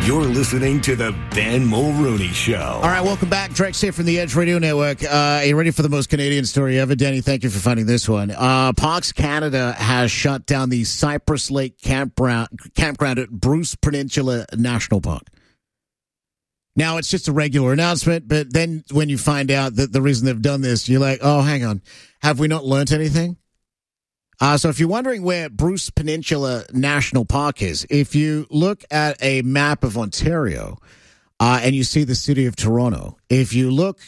You're listening to the Ben Mulrooney Show. All right, welcome back. Drex here from the Edge Radio Network. Are you ready for the most Canadian story ever? Danny, thank you for finding this one. Parks Canada has shut down the Cypress Lake campground at Bruce Peninsula National Park. Now, it's just a regular announcement, but then when you find out that the reason they've done this, you're like, oh, hang on. Have we not learnt anything? So if you're wondering where Bruce Peninsula National Park is, if you look at a map of Ontario and you see the city of Toronto, if you look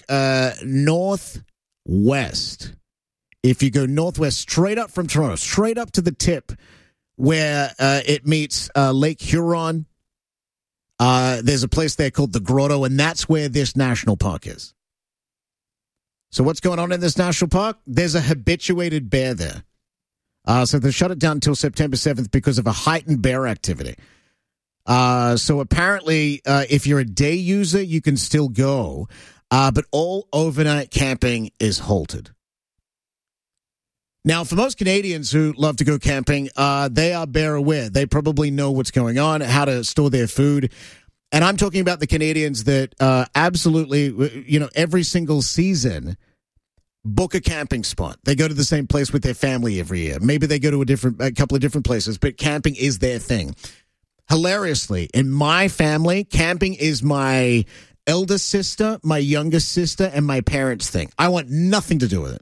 northwest, if you go northwest straight up from Toronto, straight up to the tip where it meets Lake Huron, there's a place there called the Grotto, and that's where this national park is. So what's going on in this national park? There's a habituated bear there. So they shut it down until September 7th because of a heightened bear activity. So apparently, if you're a day user, you can still go, but all overnight camping is halted. Now, for most Canadians who love to go camping, they are bear aware. They probably know what's going on, how to store their food. And I'm talking about the Canadians that absolutely, every single season book a camping spot. They go to the same place with their family every year. Maybe they go to a couple of different places, but camping is their thing. Hilariously, in my family, camping is my eldest sister, my youngest sister, and my parents' thing. I want nothing to do with it.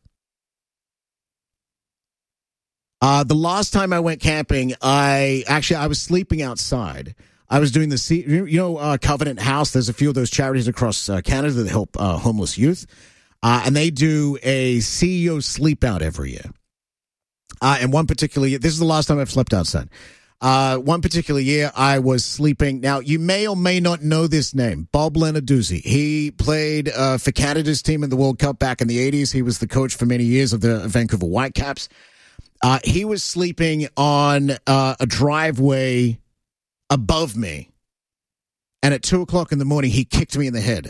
The last time I went camping, I was sleeping outside. I was doing Covenant House. There's a few of those charities across Canada that help homeless youth. And they do a CEO sleep out every year. And one particular year, this is the last time I've slept outside. One particular year, I was sleeping. Now, you may or may not know this name, Bob Lenarduzzi. He played for Canada's team in the World Cup back in the 80s. He was the coach for many years of the Vancouver Whitecaps. He was sleeping on a driveway above me. And at 2 o'clock in the morning, he kicked me in the head.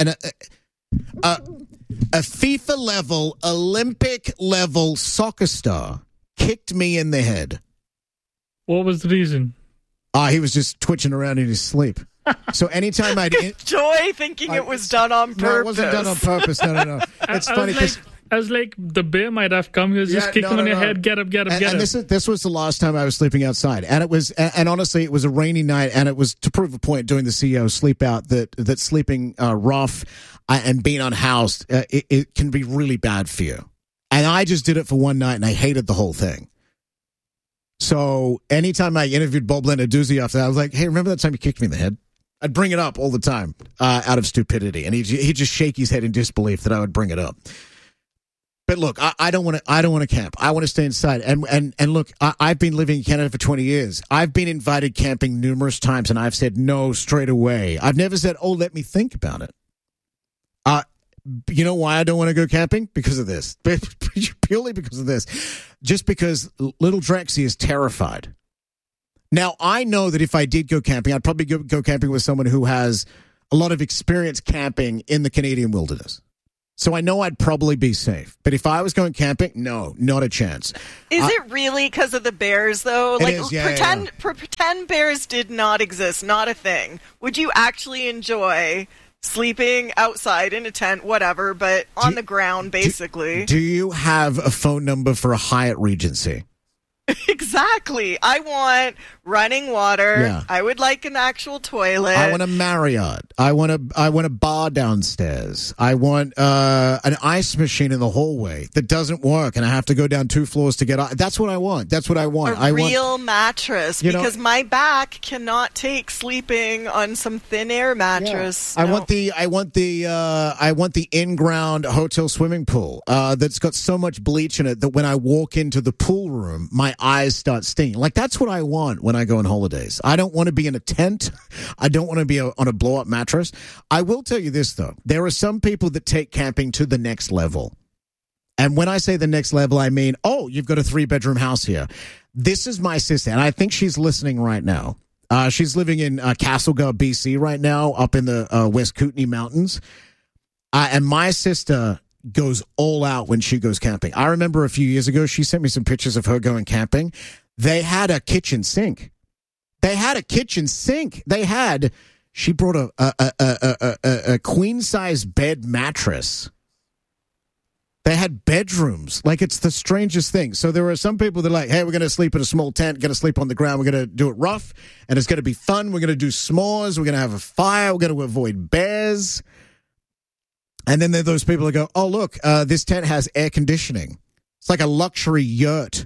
A FIFA-level, Olympic-level soccer star kicked me in the head. What was the reason? He was just twitching around in his sleep. So anytime I'd... Joy thinking it was done on purpose. No, it wasn't done on purpose. No. It's funny because... I was like, the bear might have come. He was just kicking on your head. Get up. And this was the last time I was sleeping outside. And it was, and honestly, it was a rainy night. And it was to prove a point doing the CEO sleep out that sleeping rough and being unhoused, it can be really bad for you. And I just did it for one night and I hated the whole thing. So anytime I interviewed Bob Lenarduzzi after that, I was like, hey, remember that time you kicked me in the head? I'd bring it up all the time out of stupidity. And he'd just shake his head in disbelief that I would bring it up. But look, I don't want to camp. I want to stay inside. And look, I've been living in Canada for 20 years. I've been invited camping numerous times, and I've said no straight away. I've never said, oh, let me think about it. You know why I don't want to go camping? Because of this. Purely because of this. Just because little Drexy is terrified. Now, I know that if I did go camping, I'd probably go camping with someone who has a lot of experience camping in the Canadian wilderness. So I know I'd probably be safe. But if I was going camping, no, not a chance. Is it really because of the bears, though? Like, pretend bears did not exist, not a thing. Would you actually enjoy sleeping outside in a tent, whatever, but on the ground, basically? Do you have a phone number for a Hyatt Regency? Exactly. I want running water. Yeah. I would like an actual toilet. I want a Marriott. I want a bar downstairs. I want an ice machine in the hallway that doesn't work, and I have to go down 2 floors to get out. That's what I want. That's what I want. A real mattress, because my back cannot take sleeping on some thin air mattress. Yeah. No. I want the in-ground hotel swimming pool that's got so much bleach in it that when I walk into the pool room, my eyes start stinging. Like, that's what I want when I go on holidays. I don't want to be in a tent. I don't want to be on a blow-up mattress. I will tell you this, though. There are some people that take camping to the next level. And when I say the next level, I mean, oh, you've got a 3-bedroom house here. This is my sister, and I think she's listening right now. She's living in Castlegar, BC right now, up in the West Kootenay Mountains. And my sister goes all out when she goes camping. I remember a few years ago, she sent me some pictures of her going camping. They had a kitchen sink. They had a kitchen sink. She brought a queen-size bed mattress. They had bedrooms. Like, it's the strangest thing. So there are some people that are like, hey, we're going to sleep in a small tent, going to sleep on the ground, we're going to do it rough, and it's going to be fun. We're going to do s'mores. We're going to have a fire. We're going to avoid bears. And then there are those people that go, oh, look, this tent has air conditioning. It's like a luxury yurt.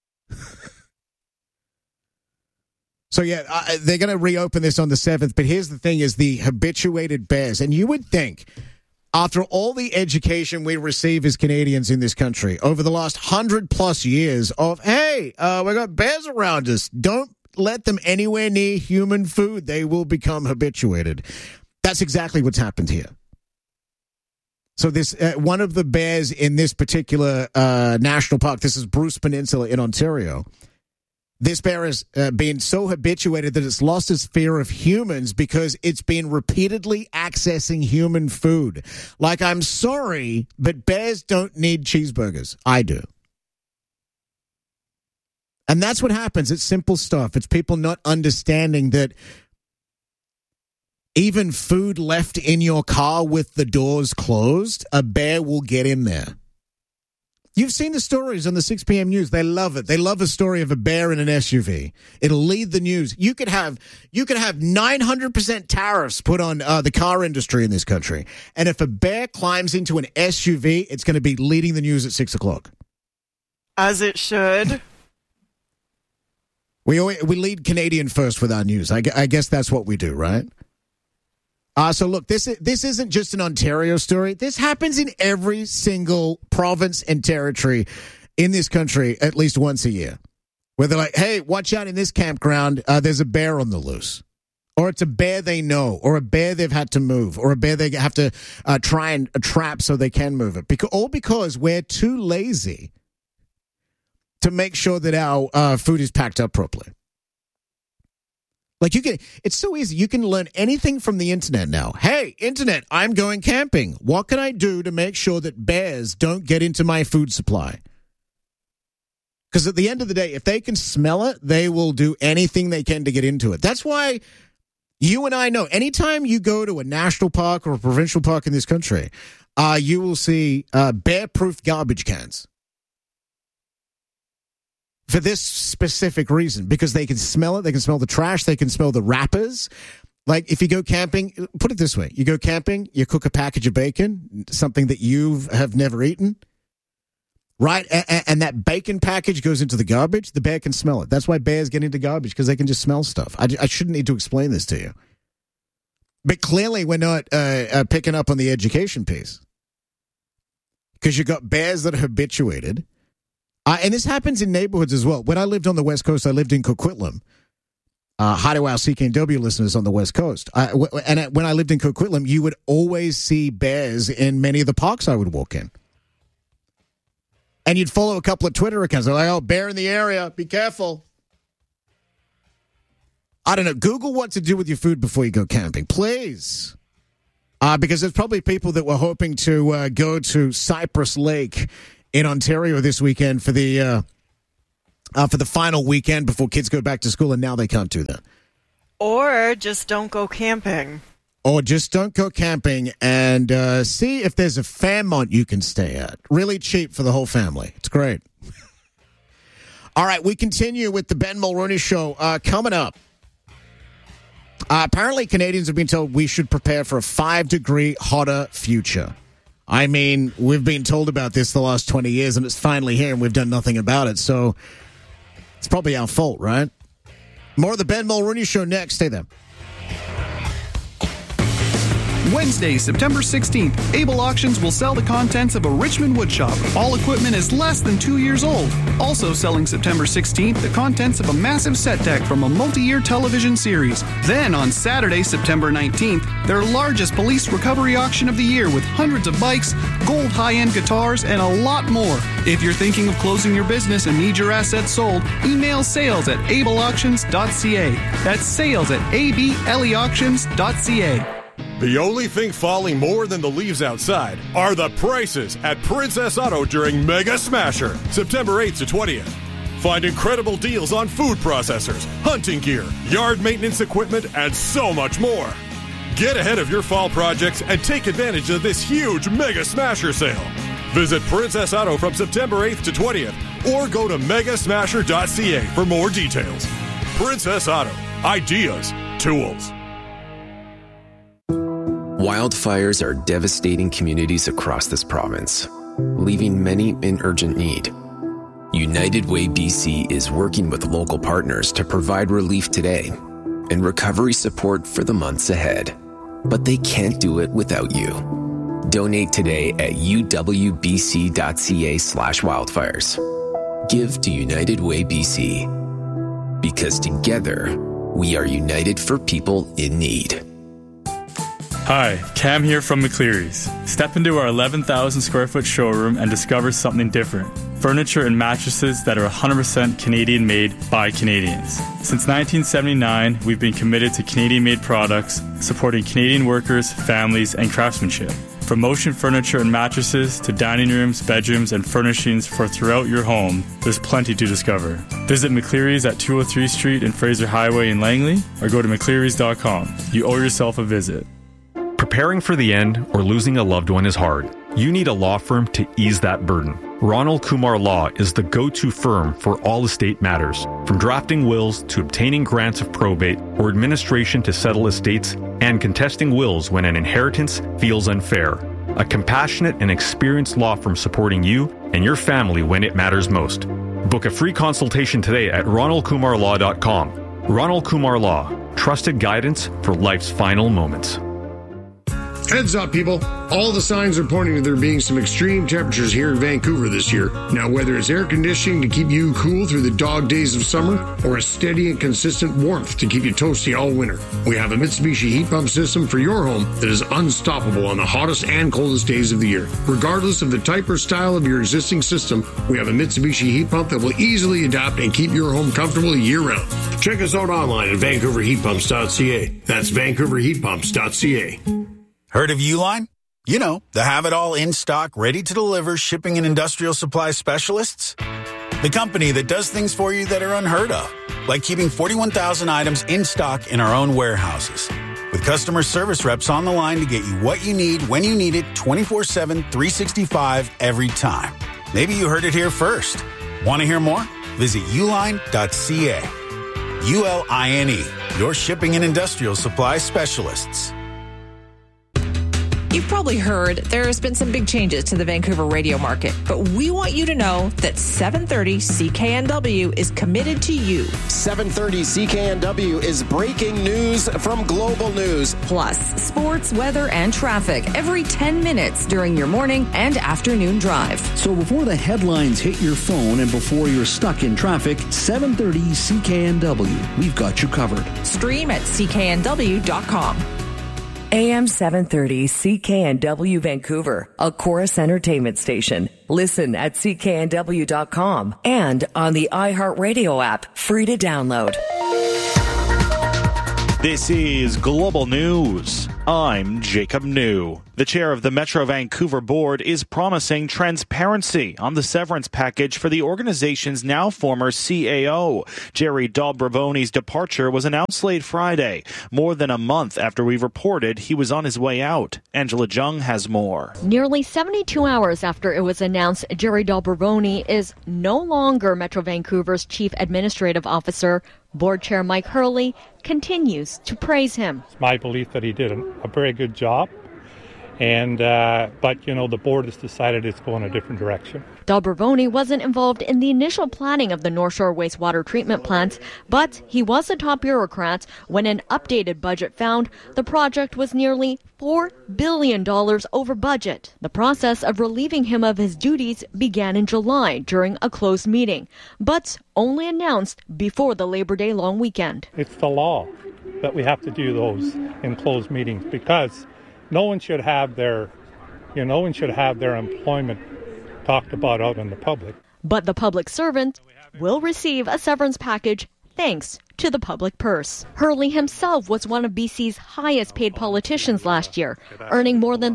So, yeah, they're going to reopen this on the 7th. But here's the thing is the habituated bears. And you would think, after all the education we receive as Canadians in this country over the last 100+ years of, hey, we got bears around us. Don't let them anywhere near human food. They will become habituated. That's exactly what's happened here. So this one of the bears in this particular national park, this is Bruce Peninsula in Ontario. This bear has been so habituated that it's lost its fear of humans because it's been repeatedly accessing human food. Like, I'm sorry, but bears don't need cheeseburgers. I do. And that's what happens. It's simple stuff. It's people not understanding that even food left in your car with the doors closed, a bear will get in there. You've seen the stories on the 6 p.m. news. They love it. They love a story of a bear in an SUV. It'll lead the news. You could have 900% tariffs put on the car industry in this country. And if a bear climbs into an SUV, it's going to be leading the news at 6 o'clock. As it should. We lead Canadian first with our news. I guess that's what we do, right? So look, this isn't just an Ontario story. This happens in every single province and territory in this country at least once a year. Where they're like, hey, watch out in this campground, there's a bear on the loose. Or it's a bear they know, or a bear they've had to move, or a bear they have to try and trap so they can move it. Because we're too lazy to make sure that our food is packed up properly. Like, it's so easy. You can learn anything from the internet now. Hey, internet, I'm going camping. What can I do to make sure that bears don't get into my food supply? Because at the end of the day, if they can smell it, they will do anything they can to get into it. That's why you and I know, anytime you go to a national park or a provincial park in this country, you will see bear-proof garbage cans. For this specific reason, because they can smell it, they can smell the trash, they can smell the wrappers. Like, if you go camping, put it this way, you go camping, you cook a package of bacon, something that you have never eaten, right? And that bacon package goes into the garbage, the bear can smell it. That's why bears get into garbage, because they can just smell stuff. I shouldn't need to explain this to you. But clearly we're not picking up on the education piece. Because you got bears that are habituated. And this happens in neighborhoods as well. When I lived on the West Coast, I lived in Coquitlam. Hi to our CKNW listeners on the West Coast. When I lived in Coquitlam, you would always see bears in many of the parks I would walk in. And you'd follow a couple of Twitter accounts. They're like, oh, bear in the area. Be careful. I don't know. Google what to do with your food before you go camping, please. Because there's probably people that were hoping to go to Cypress Lake in Ontario this weekend for the final weekend before kids go back to school, and now they can't do that. Or just don't go camping. Or just don't go camping and see if there's a Fairmont you can stay at. Really cheap for the whole family. It's great. All right, we continue with the Ben Mulroney Show coming up. Apparently, Canadians have been told we should prepare for a 5-degree hotter future. I mean, we've been told about this the last 20 years, and it's finally here, and we've done nothing about it. So it's probably our fault, right? More of the Ben Mulroney Show next. Stay there. Wednesday, September 16th, Able Auctions will sell the contents of a Richmond woodshop. All equipment is less than 2 years old. Also selling September 16th, the contents of a massive set deck from a multi-year television series. Then on Saturday, September 19th, their largest police recovery auction of the year with hundreds of bikes, gold high-end guitars, and a lot more. If you're thinking of closing your business and need your assets sold, email sales@ableauctions.ca. That's sales@ableauctions.ca. The only thing falling more than the leaves outside are the prices at Princess Auto during Mega Smasher, September 8th to 20th. Find incredible deals on food processors, hunting gear, yard maintenance equipment, and so much more. Get ahead of your fall projects and take advantage of this huge Mega Smasher sale. Visit Princess Auto from September 8th to 20th or go to megasmasher.ca for more details. Princess Auto. Ideas. Tools. Wildfires are devastating communities across this province, leaving many in urgent need. United Way BC is working with local partners to provide relief today and recovery support for the months ahead. But they can't do it without you. Donate today at uwbc.ca/wildfires. Give to United Way BC. Because together, we are united for people in need. Hi, Cam here from McCleary's. Step into our 11,000 square foot showroom and discover something different. Furniture and mattresses that are 100% Canadian made by Canadians. Since 1979, we've been committed to Canadian made products, supporting Canadian workers, families, and craftsmanship. From motion furniture and mattresses to dining rooms, bedrooms, and furnishings for throughout your home, there's plenty to discover. Visit McCleary's at 203 Street and Fraser Highway in Langley, or go to mcclearys.com. You owe yourself a visit. Preparing for the end or losing a loved one is hard. You need a law firm to ease that burden. Ronald Kumar Law is the go-to firm for all estate matters, from drafting wills to obtaining grants of probate or administration to settle estates and contesting wills when an inheritance feels unfair. A compassionate and experienced law firm supporting you and your family when it matters most. Book a free consultation today at ronaldkumarlaw.com. Ronald Kumar Law, trusted guidance for life's final moments. Heads up, people. All the signs are pointing to there being some extreme temperatures here in Vancouver this year. Now, whether it's air conditioning to keep you cool through the dog days of summer or a steady and consistent warmth to keep you toasty all winter, we have a Mitsubishi heat pump system for your home that is unstoppable on the hottest and coldest days of the year. Regardless of the type or style of your existing system, we have a Mitsubishi heat pump that will easily adapt and keep your home comfortable year-round. Check us out online at vancouverheatpumps.ca. That's vancouverheatpumps.ca. Heard of Uline? You know, the have-it-all in-stock, ready-to-deliver shipping and industrial supply specialists. The company that does things for you that are unheard of, like keeping 41,000 items in stock in our own warehouses. With customer service reps on the line to get you what you need, when you need it, 24/7, 365, every time. Maybe you heard it here first. Want to hear more? Visit uline.ca. ULINE, your shipping and industrial supply specialists. You've probably heard there's been some big changes to the Vancouver radio market, but we want you to know that 730 CKNW is committed to you. 730 CKNW is breaking news from Global News. Plus, sports, weather, and traffic every 10 minutes during your morning and afternoon drive. So before the headlines hit your phone and before you're stuck in traffic, 730 CKNW. We've got you covered. Stream at cknw.com. AM 730 CKNW Vancouver, a Chorus Entertainment station. Listen at cknw.com and on the iHeartRadio app, free to download. This is Global News. I'm Jacob New. The chair of the Metro Vancouver board is promising transparency on the severance package for the organization's now former CAO. Jerry Dalbravone's departure was announced late Friday, more than a month after we reported he was on his way out. Angela Jung has more. Nearly 72 hours after it was announced Jerry Dalbravone is no longer Metro Vancouver's chief administrative officer, board chair Mike Hurley continues to praise him. It's my belief that he did a very good job. And, but, you know, the board has decided it's going a different direction. Dalbravone wasn't involved in the initial planning of the North Shore wastewater treatment plant, but he was a top bureaucrat when an updated budget found the project was nearly $4 billion over budget. The process of relieving him of his duties began in July during a closed meeting, but only announced before the Labor Day long weekend. It's the law that we have to do those in closed meetings because no one should have their employment talked about out in the public. But the public servant will receive a severance package thanks to the public purse. Hurley himself was one of BC's highest paid politicians last year, earning more than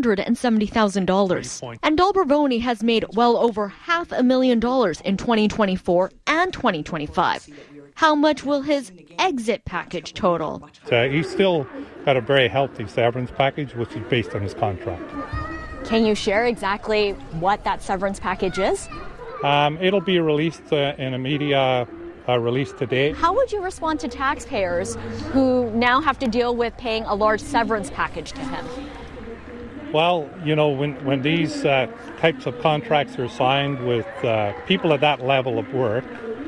$370,000. And Dolbravoni has made well over $500,000 in 2024 and 2025. How much will his exit package total? He's still got a very healthy severance package, which is based on his contract. Can you share exactly what that severance package is? It'll be released in a media release today. How would you respond to taxpayers who now have to deal with paying a large severance package to him? Well, when these types of contracts are signed with people at that level of work,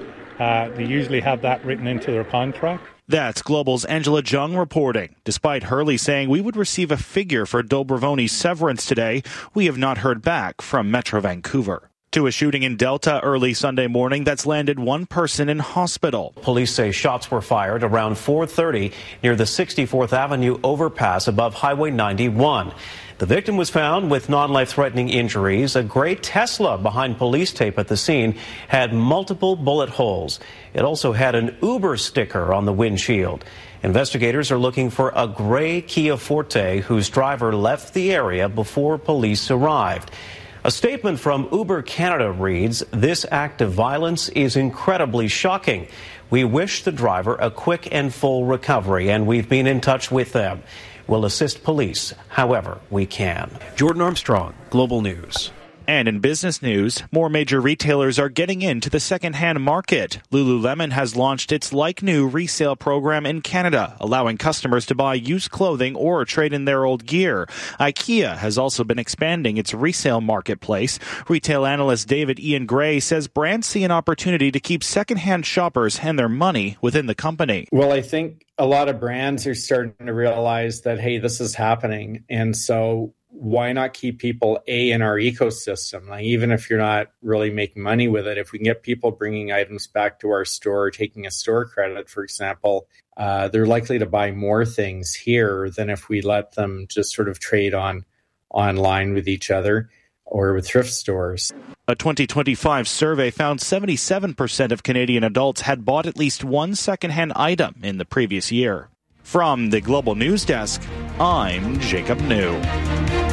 they usually have that written into their contract. That's Global's Angela Jung reporting. Despite Hurley saying we would receive a figure for Dolbravoni's severance today, we have not heard back from Metro Vancouver. To a shooting in Delta early Sunday morning that's landed one person in hospital. Police say shots were fired around 4:30 near the 64th Avenue overpass above Highway 91. The victim was found with non-life-threatening injuries. A gray Tesla behind police tape at the scene had multiple bullet holes. It also had an Uber sticker on the windshield. Investigators are looking for a gray Kia Forte whose driver left the area before police arrived. A statement from Uber Canada reads, "This act of violence is incredibly shocking. We wish the driver a quick and full recovery, and we've been in touch with them. We'll assist police however we can." Jordan Armstrong, Global News. And in business news, more major retailers are getting into the second-hand market. Lululemon has launched its Like New resale program in Canada, allowing customers to buy used clothing or trade in their old gear. IKEA has also been expanding its resale marketplace. Retail analyst David Ian Gray says brands see an opportunity to keep second-hand shoppers and their money within the company. Well, I think a lot of brands are starting to realize that, hey, this is happening. And so why not keep people in our ecosystem? Like, even if you're not really making money with it, if we can get people bringing items back to our store, taking a store credit, for example, they're likely to buy more things here than if we let them just sort of trade online with each other or with thrift stores. A 2025 survey found 77% of Canadian adults had bought at least one secondhand item in the previous year. From the Global News Desk, I'm Jacob New.